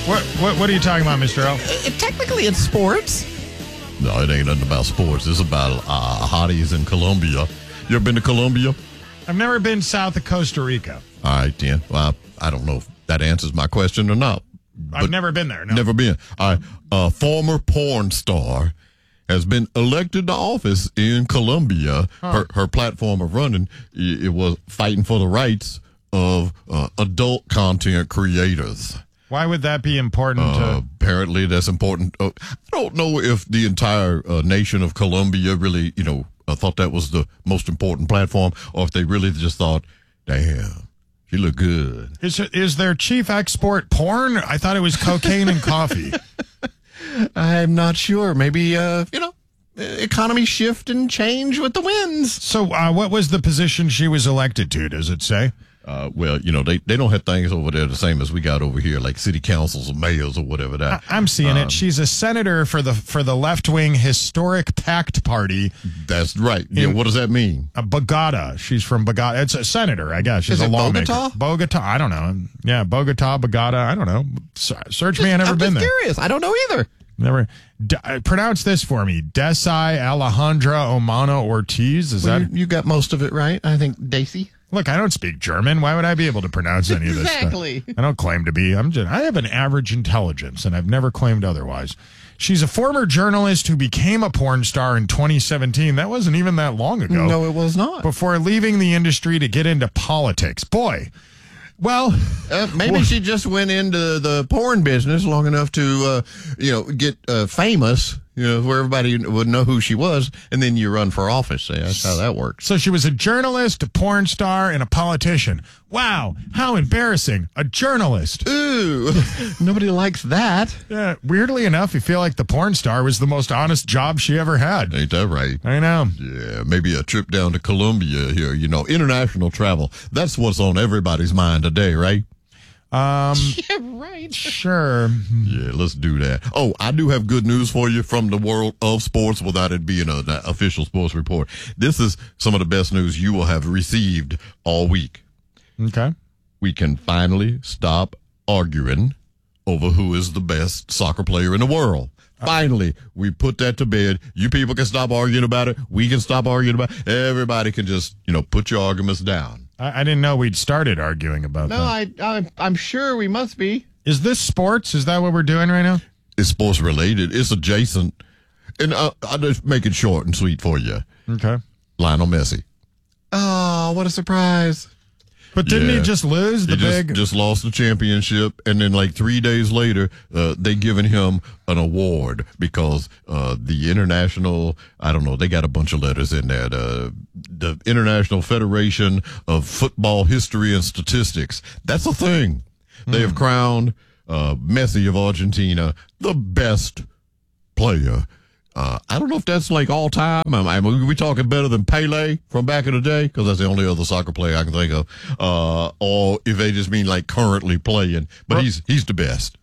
What are you talking about, Mr. L? Technically, it's sports. No, it ain't nothing about sports. It's about hotties in Colombia. You ever been to Colombia? I've never been south of Costa Rica. All right, then. Well, I don't know if that answers my question or not. I've never been there. No. Never been. All right. A former porn star has been elected to office in Colombia. Her platform of running, it was fighting for the rights of adult content creators. Why would that be important? Apparently, that's important. I don't know if the entire nation of Colombia really, thought that was the most important platform, or if they really just thought, damn, she looked good. Is their chief export porn? I thought it was cocaine and coffee. I'm not sure. Maybe, economy shift and change with the winds. So what was the position she was elected to? Does it say? Well, they don't have things over there the same as we got over here, like city councils or mayors or whatever that. I'm seeing it. She's a senator for the left-wing Historic Pact Party. That's right. Yeah, what does that mean? Bogota. She's from Bogota. It's a senator, I guess. She's a lawmaker. Bogota? I don't know. Yeah, Bogota, Bogota. I don't know. Search me. I never been there. I'm curious. I don't know either. Never. Pronounce this for me. Desai Alejandra Omana Ortiz. You got most of it right. I think Daisy. Look, I don't speak German. Why would I be able to pronounce any of this stuff? Exactly. I don't claim to be. I have an average intelligence, and I've never claimed otherwise. She's a former journalist who became a porn star in 2017. That wasn't even that long ago. No, it was not. Before leaving the industry to get into politics. Boy. Well, maybe she just went into the porn business long enough to, get famous, where everybody would know who she was, and then you run for office. That's how that works. So she was a journalist, a porn star, and a politician. Wow, how embarrassing. A journalist. Ooh, nobody likes that. Yeah, weirdly enough, you feel like the porn star was the most honest job she ever had. Ain't that right? I know. Yeah, maybe a trip down to Colombia here, international travel. That's what's on everybody's mind today, right? Yeah, right. Sure. Yeah, let's do that. Oh, I do have good news for you from the world of sports without it being an official sports report. This is some of the best news you will have received all week. Okay. We can finally stop arguing over who is the best soccer player in the world. Finally, we put that to bed. You people can stop arguing about it. We can stop arguing about it. Everybody can just, put your arguments down. I didn't know we'd started arguing about that. No, I'm sure we must be. Is this sports? Is that what we're doing right now? It's sports related. It's adjacent. And I'll just make it short and sweet for you. Okay. Lionel Messi. Oh, what a surprise. But didn't he just lose just lost the championship, and then 3 days later, they given him an award because the international, I don't know, they got a bunch of letters in there. The International Federation of Football History and Statistics. That's a thing. They have crowned Messi of Argentina the best player. I don't know if that's all time. We talking better than Pele from back in the day, because that's the only other soccer player I can think of. Or if they just mean currently playing, but he's the best.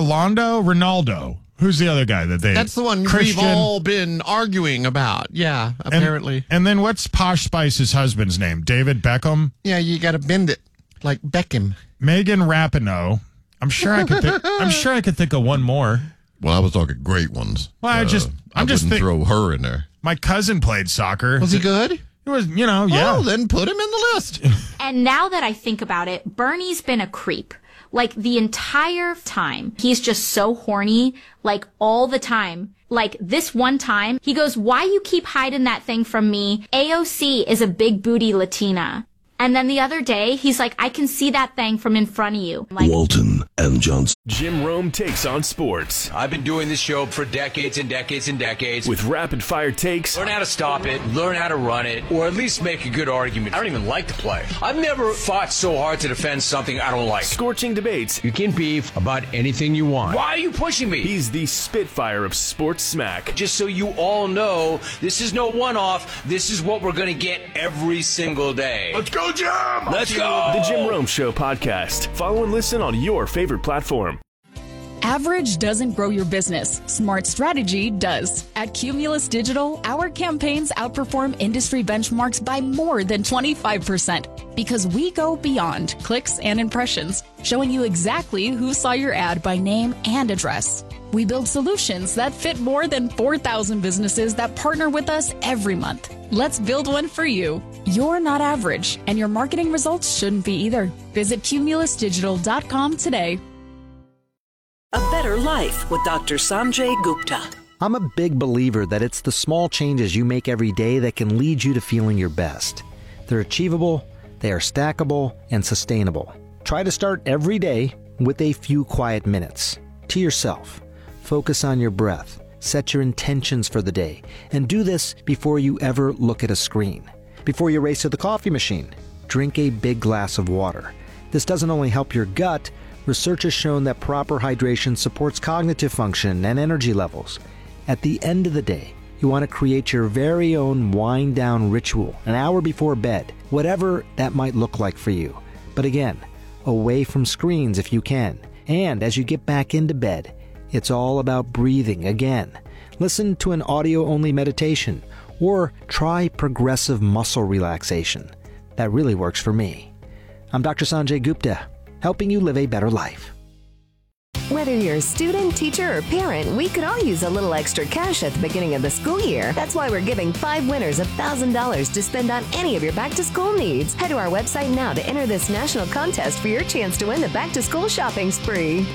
Ronaldo. Who's the other guy that they? That's the one we've all been arguing about. Yeah, apparently. And then what's Posh Spice's husband's name? David Beckham. Yeah, you got to bend it like Beckham. Megan Rapinoe. I'm sure I could think of one more. Well, I was talking great ones. Well, I wouldn't throw her in there. My cousin played soccer. Was he good? It was, yeah. Oh, then put him in the list. And now that I think about it, Bernie's been a creep. The entire time. He's just so horny, all the time. This one time, he goes, "Why you keep hiding that thing from me? AOC is a big booty Latina." And then the other day, he's like, "I can see that thing from in front of you." Walton and Johnson. Jim Rome takes on sports. I've been doing this show for decades and decades and decades. With rapid-fire takes. Learn how to stop it, learn how to run it, or at least make a good argument. I don't even like to play. I've never fought so hard to defend something I don't like. Scorching debates. You can beef about anything you want. Why are you pushing me? He's the Spitfire of sports smack. Just so you all know, this is no one-off. This is what we're going to get every single day. Let's go, Jim! Let's go! The Jim Rome Show podcast. Follow and listen on your favorite platform. Average doesn't grow your business. Smart strategy does. At Cumulus Digital, our campaigns outperform industry benchmarks by more than 25% because we go beyond clicks and impressions. showing you exactly who saw your ad by name and address. We build solutions that fit more than 4,000 businesses that partner with us every month. Let's build one for you. You're not average, and your marketing results shouldn't be either. Visit cumulusdigital.com today. A Better Life with Dr. Sanjay Gupta. I'm a big believer that it's the small changes you make every day that can lead you to feeling your best. They're achievable, they are stackable, and sustainable. Try to start every day with a few quiet minutes. To yourself. Focus on your breath. Set your intentions for the day. And do this before you ever look at a screen. Before you race to the coffee machine, drink a big glass of water. This doesn't only help your gut, research has shown that proper hydration supports cognitive function and energy levels. At the end of the day, you want to create your very own wind-down ritual an hour before bed, whatever that might look like for you. But again, away from screens if you can. And as you get back into bed, it's all about breathing again. Listen to an audio-only meditation or try progressive muscle relaxation. That really works for me. I'm Dr. Sanjay Gupta, helping you live a better life. Whether you're a student, teacher, or parent, we could all use a little extra cash at the beginning of the school year. That's why we're giving 5 winners $1,000 to spend on any of your back-to-school needs. Head to our website now to enter this national contest for your chance to win the back-to-school shopping spree.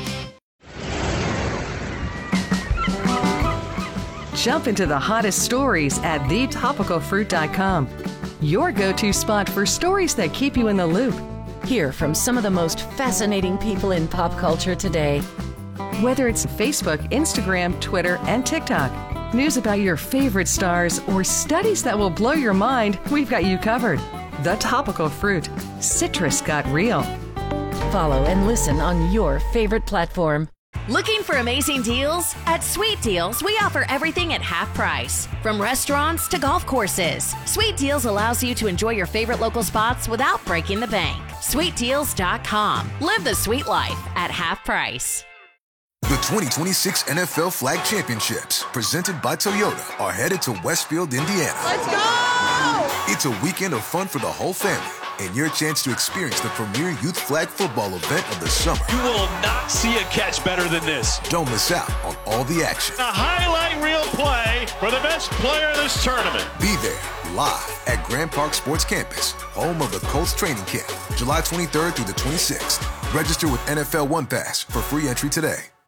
Jump into the hottest stories at thetopicalfruit.com. Your go-to spot for stories that keep you in the loop. Hear from some of the most fascinating people in pop culture today. Whether it's Facebook, Instagram, Twitter, and TikTok, news about your favorite stars, or studies that will blow your mind, we've got you covered. The Topical Fruit. Citrus got real. Follow and listen on your favorite platform. Looking for amazing deals? At Sweet Deals, we offer everything at half price. From restaurants to golf courses, Sweet Deals allows you to enjoy your favorite local spots without breaking the bank. SweetDeals.com. Live the sweet life at half price. The 2026 NFL Flag Championships, presented by Toyota, are headed to Westfield, Indiana. Let's go! It's a weekend of fun for the whole family and your chance to experience the premier youth flag football event of the summer. You will not see a catch better than this. Don't miss out on all the action. A highlight reel play for the best player of this tournament. Be there live at Grand Park Sports Campus, home of the Colts training camp, July 23rd through the 26th. Register with NFL One Pass for free entry today.